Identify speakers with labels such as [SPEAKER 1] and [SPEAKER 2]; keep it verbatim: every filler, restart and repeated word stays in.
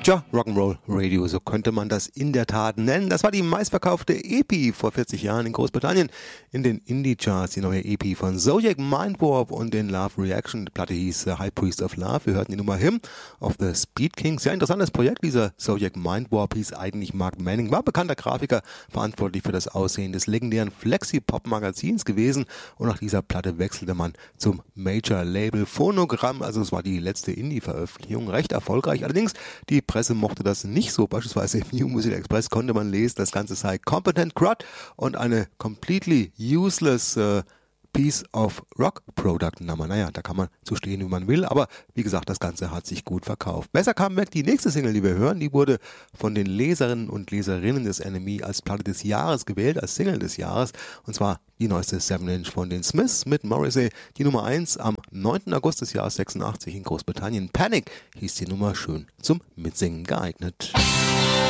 [SPEAKER 1] Tja, Rock'n'Roll Radio, so könnte man das in der Tat nennen. Das war die meistverkaufte E P vor vierzig Jahren in Großbritannien in den Indie-Charts. Die neue E P von Zodiac Mindwarp und den Love Reaction. Die Platte hieß uh, High Priest of Love. Wir hörten die Nummer Hymn of the Speed Kings. Sehr interessantes Projekt. Dieser Zodiac Mindwarp hieß eigentlich Mark Manning, war bekannter Grafiker, verantwortlich für das Aussehen des legendären Flexi-Pop-Magazins gewesen. Und nach dieser Platte wechselte man zum Major-Label Phonogramm. Also es war die letzte Indie-Veröffentlichung. Recht erfolgreich. Allerdings die Presse mochte das nicht so. Beispielsweise im New Music Express konnte man lesen, das Ganze sei competent crud und eine completely useless uh, piece of rock product. Na, naja, da kann man so stehen, wie man will, aber wie gesagt, das Ganze hat sich gut verkauft. Besser kam weg die nächste Single, die wir hören, die wurde von den Leserinnen und Leserinnen des N M E als Platte des Jahres gewählt, als Single des Jahres, und zwar die neueste seven Inch von den Smiths mit Morrissey, die Nummer eins am neunten August des Jahres sechsundachtzig in Großbritannien. Panic hieß die Nummer, schön zum Mitsingen geeignet.